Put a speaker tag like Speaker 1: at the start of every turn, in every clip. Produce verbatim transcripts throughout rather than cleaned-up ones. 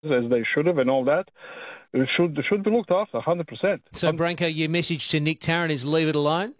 Speaker 1: as they should have and all that. It should it should be looked after, one hundred percent.
Speaker 2: So, Branko, your message to Nick Tarrant is leave it alone?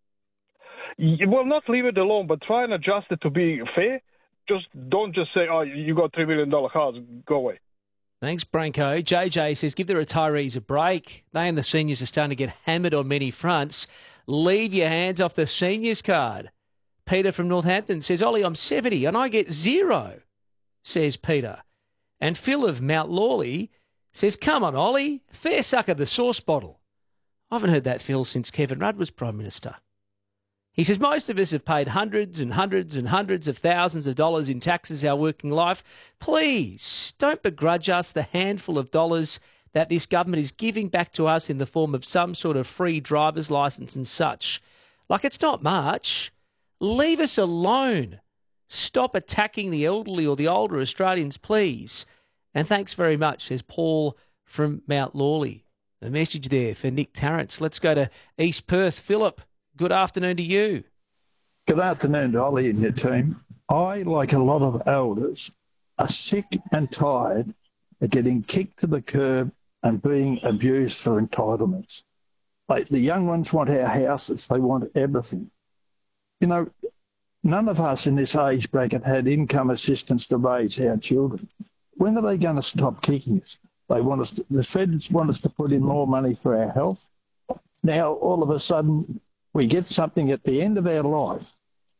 Speaker 1: Well, not leave it alone, but try and adjust it to be fair. Just don't just say, oh, you got three million dollars cars, go away.
Speaker 2: Thanks, Branko. J J says, give the retirees a break. They and the seniors are starting to get hammered on many fronts. Leave your hands off the seniors card. Peter from Northampton says, Ollie, I'm seventy and I get zero, says Peter. And Phil of Mount Lawley says, come on, Ollie, fair suck of the sauce bottle. I haven't heard that, Phil, since Kevin Rudd was Prime Minister. He says, most of us have paid hundreds and hundreds and hundreds of thousands of dollars in taxes our working life. Please don't begrudge us the handful of dollars that this government is giving back to us in the form of some sort of free driver's licence and such. Like, it's not much. Leave us alone. Stop attacking the elderly or the older Australians, please. And thanks very much, says Paul from Mount Lawley. A message there for Nick Tarrant. Let's go to East Perth. Philip, good afternoon to you.
Speaker 3: Good afternoon to Ollie and your team. I, like a lot of elders, are sick and tired of getting kicked to the curb and being abused for entitlements. Like, the young ones want our houses. They want everything. You know, none of us in this age bracket had income assistance to raise our children. When are they going to stop kicking us? They want us to, the feds want us to put in more money for our health. Now, all of a sudden, we get something at the end of our life.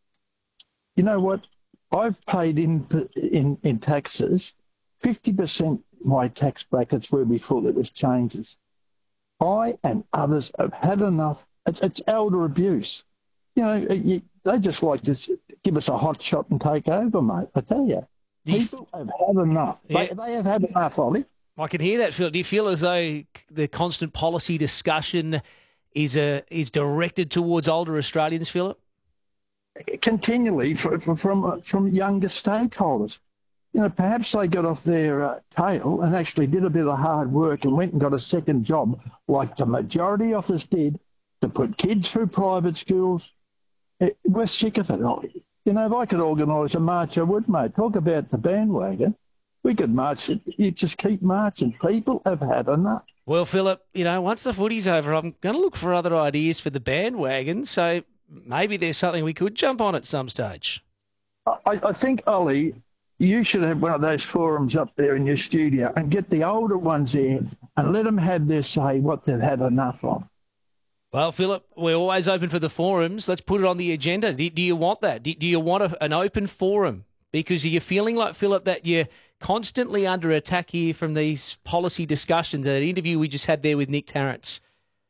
Speaker 3: You know what? I've paid in in, in taxes. fifty percent my tax brackets were before there was changes. I and others have had enough. It's, it's elder abuse. You know, you, they just like to give us a hot shot and take over, mate. I tell you. People have had enough. Yeah. They, they have had enough, Ollie.
Speaker 2: I can hear that, Phil. Do you feel as though the constant policy discussion is uh, is directed towards older Australians, Philip?
Speaker 3: Continually for, for, from uh, from younger stakeholders. You know, perhaps they got off their uh, tail and actually did a bit of hard work and went and got a second job, like the majority of us did, to put kids through private schools. It, we're sick of it, Ollie. You know, if I could organise a march, I would, mate. Talk about the bandwagon. We could march it. You just keep marching. People have had enough.
Speaker 2: Well, Philip, you know, once the footy's over, I'm going to look for other ideas for the bandwagon, so maybe there's something we could jump on at some stage.
Speaker 3: I, I think, Ollie, you should have one of those forums up there in your studio and get the older ones in and let them have their say what they've had enough of.
Speaker 2: Well, Philip, we're always open for the forums. Let's put it on the agenda. Do, do you want that? Do, do you want a, an open forum? Because are you feeling like, Philip, that you're constantly under attack here from these policy discussions? That interview we just had there with Nick Tarrant,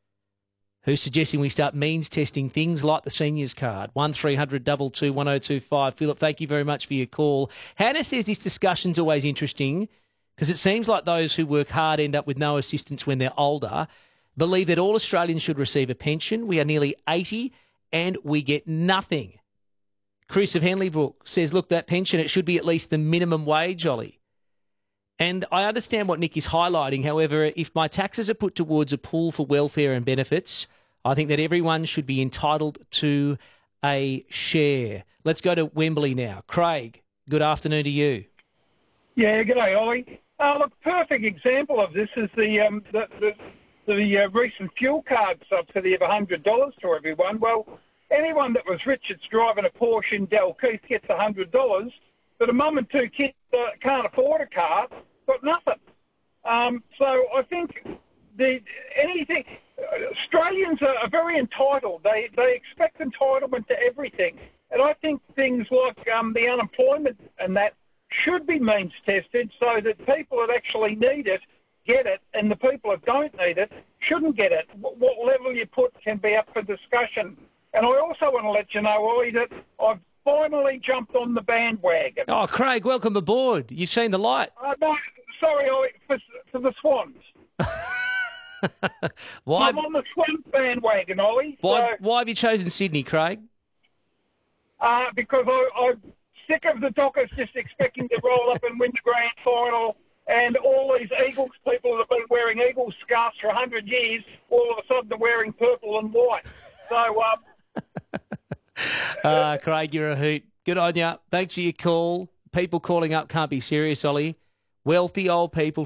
Speaker 2: who's suggesting we start means testing things like the seniors card. one three hundred two two two one oh two five. Philip, thank you very much for your call. Hannah says this discussion's always interesting because it seems like those who work hard end up with no assistance when they're older. Believe that all Australians should receive a pension. We are nearly eighty and we get nothing. Chris of Henleybrook says, look, that pension, it should be at least the minimum wage, Ollie. And I understand what Nick is highlighting. However, if my taxes are put towards a pool for welfare and benefits, I think that everyone should be entitled to a share. Let's go to Wembley now. Craig, good afternoon to you.
Speaker 4: Yeah, good day, Ollie. Uh, look, perfect example of this is the um, the, the, the uh, recent fuel card subsidy of one hundred dollars to everyone. Well, anyone that was rich that's driving a Porsche in Dalkeith gets one hundred dollars, but a mum and two kids uh, can't afford a car, got nothing. Um, so I think the anything Australians are, are very entitled. They they expect entitlement to everything, and I think things like um, the unemployment and that should be means tested so that people that actually need it get it, and the people that don't need it shouldn't get it. What level you put can be up for discussion. And I also want to let you know, Ollie, that I've finally jumped on the bandwagon.
Speaker 2: Oh, Craig, welcome aboard. You've seen the light.
Speaker 4: Uh, no, sorry, Ollie, for, for the Swans.
Speaker 2: Why?
Speaker 4: I'm on the Swans bandwagon, Ollie.
Speaker 2: Why,
Speaker 4: so,
Speaker 2: why have you chosen Sydney, Craig?
Speaker 4: Uh, because I, I'm sick of the Dockers just expecting to roll up and win the grand final, and all these Eagles people that have been wearing Eagles scarves for one hundred years, all of a sudden they're wearing purple and white. So, um...
Speaker 2: uh, Craig, you're a hoot. Good on you. Thanks for your call. People calling up can't be serious, Ollie. Wealthy old people